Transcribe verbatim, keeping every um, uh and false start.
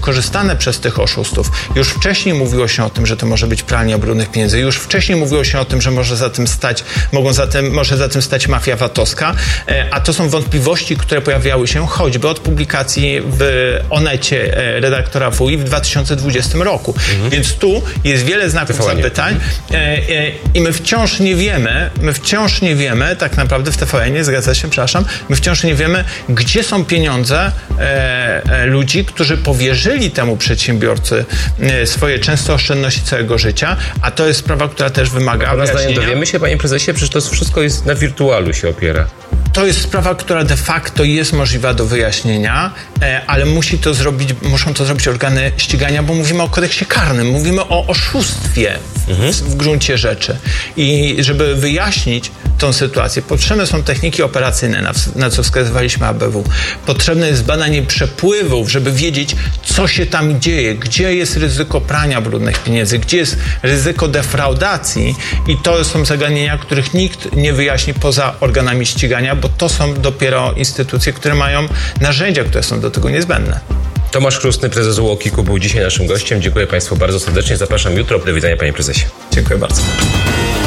wykorzystane przez tych oszustów. Już wcześniej mówiło się o tym, że to może być pranie brudnych pieniędzy. Już wcześniej mówiło się o tym, że może za tym stać, mogą za tym, może za tym stać mafia VAT-owska, a to są wątpliwości, które pojawiały się choćby od publikacji w Onecie redaktora W U I w dwa tysiące dwudziestym roku. Mhm. Więc tu jest wiele znaków zapytań i my wciąż nie wiemy, my wciąż nie wiemy, tak naprawdę w T V N-ie, zgadza się, przepraszam, my wciąż nie wiemy, gdzie są pieniądze ludzi, którzy powierzyli temu przedsiębiorcy swoje często oszczędności całego życia, a to jest sprawa, która też wymaga a wyjaśnienia. Dowiemy się, panie prezesie, przecież to wszystko jest na wirtualu się opiera. To jest sprawa, która de facto jest możliwa do wyjaśnienia, ale musi to zrobić, muszą to zrobić organy ścigania, bo mówimy o kodeksie karnym, mówimy o oszustwie mhm. w, w gruncie rzeczy. I żeby wyjaśnić tą sytuację, potrzebne są techniki operacyjne, na, na co wskazywaliśmy A B W. Potrzebne jest badanie przepływów, żeby wiedzieć, co się tam dzieje, gdzie jest ryzyko prania brudnych pieniędzy, gdzie jest ryzyko defraudacji i to są zagadnienia, których nikt nie wyjaśni poza organami ścigania, bo to są dopiero instytucje, które mają narzędzia, które są do tego niezbędne. Tomasz Chrustny, prezes U O K I K-u był dzisiaj naszym gościem. Dziękuję państwu bardzo serdecznie. Zapraszam jutro. Do widzenia, panie prezesie. Dziękuję bardzo.